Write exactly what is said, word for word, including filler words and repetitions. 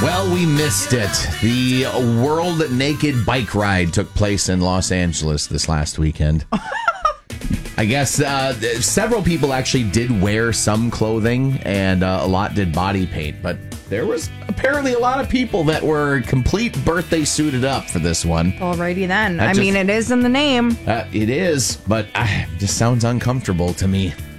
Well, we missed it. The World Naked Bike Ride took place in Los Angeles this last weekend. I guess uh, several people actually did wear some clothing, and uh, a lot did body paint, but there was apparently a lot of people that were complete birthday suited up for this one. Alrighty then. That I just- mean, it is in the name. Uh, it is, but uh, it just sounds uncomfortable to me.